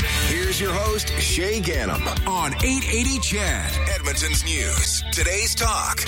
Here's your host, Shay Gannam, on 880 CHED, Edmonton's News. Today's Talk.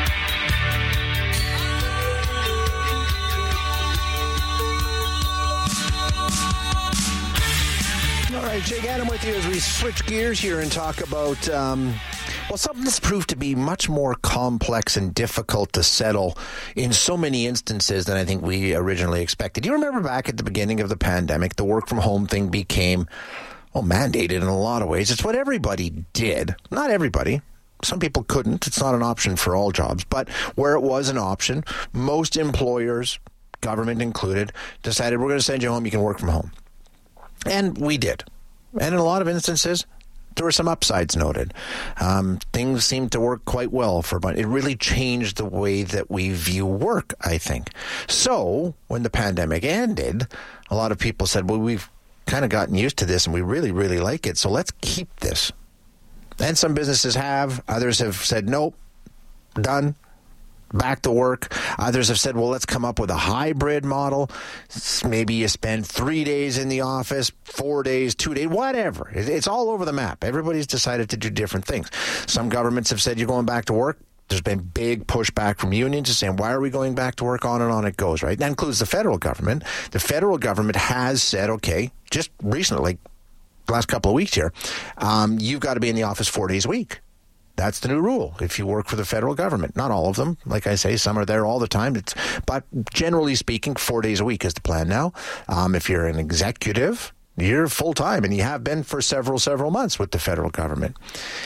All right, Jay Gannam with you as we switch gears here and talk about, something that's proved to be much more complex and difficult to settle in so many instances than I think we originally expected. Do you remember back at the beginning of the pandemic, the work from home thing became, mandated in a lot of ways. It's what everybody did. Not everybody. Some people couldn't. It's not an option for all jobs. But where it was an option, most employers, government included, decided we're going to send you home. You can work from home. And we did. And in a lot of instances, there were some upsides noted. Things seemed to work quite well but it really changed the way that we view work, I think. So when the pandemic ended, a lot of people said, well, we've kind of gotten used to this and we really, really like it. So let's keep this. And some businesses have. Others have said, nope, done. Back to work. Others have said, well, let's come up with a hybrid model. Maybe you spend 3 days in the office, 4 days, 2 days, whatever. It's all over the map. Everybody's decided to do different things. Some governments have said you're going back to work. There's been big pushback from unions saying, why are we going back to work? On and on it goes, right? That includes the federal government. The federal government has said, okay, just recently, the last couple of weeks here, you've got to be in the office 4 days a week. That's the new rule if you work for the federal government. Not all of them. Like I say, some are there all the time. But generally speaking, 4 days a week is the plan now. If you're an executive, you're full-time, and you have been for several months with the federal government.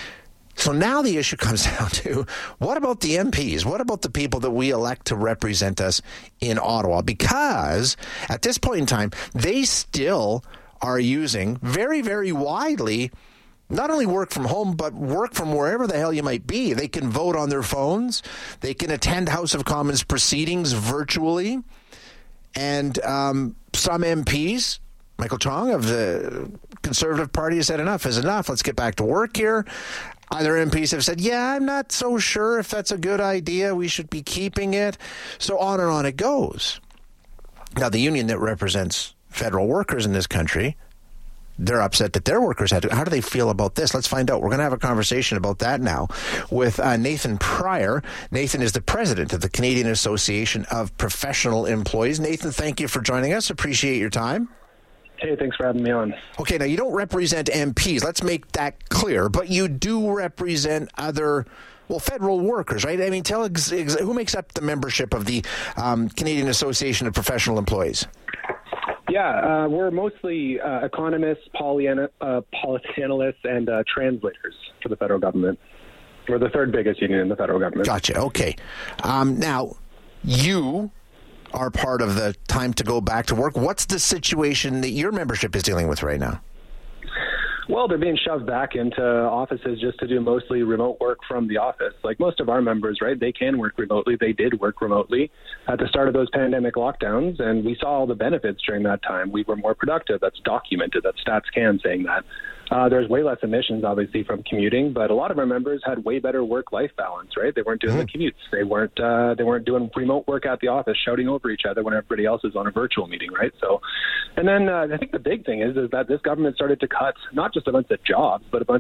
So now the issue comes down to, what about the MPs? What about the people that we elect to represent us in Ottawa? Because at this point in time, they still are using very, very widely not only work from home, but work from wherever the hell you might be. They can vote on their phones. They can attend House of Commons proceedings virtually. And some MPs, Michael Chong of the Conservative Party, has said enough is enough. Let's get back to work here. Other MPs have said, yeah, I'm not so sure if that's a good idea. We should be keeping it. So on and on it goes. Now, the union that represents federal workers in this country, they're upset that their workers had to. How do they feel about this? Let's find out. We're going to have a conversation about that now with Nathan Pryor. Nathan is the president of the Canadian Association of Professional Employees. Nathan, thank you for joining us. Appreciate your time. Hey, thanks for having me on. Okay, now you don't represent MPs. Let's make that clear. But you do represent other, federal workers, right? I mean, tell who makes up the membership of the Canadian Association of Professional Employees? Yeah, we're mostly economists, policy analysts, and translators for the federal government. We're the third biggest union in the federal government. Gotcha. Okay. Now, you are part of the time to go back to work. What's the situation that your membership is dealing with right now? Well, they're being shoved back into offices just to do mostly remote work from the office. Like most of our members, right, they can work remotely. They did work remotely at the start of those pandemic lockdowns, and we saw all the benefits during that time. We were more productive. That's documented. That's StatsCan saying that. There's way less emissions, obviously, from commuting, but a lot of our members had way better work-life balance, right? They weren't doing the commutes. They weren't doing remote work at the office, shouting over each other when everybody else is on a virtual meeting, right? So, and then I think the big thing is that this government started to cut not just a bunch of jobs, but a bunch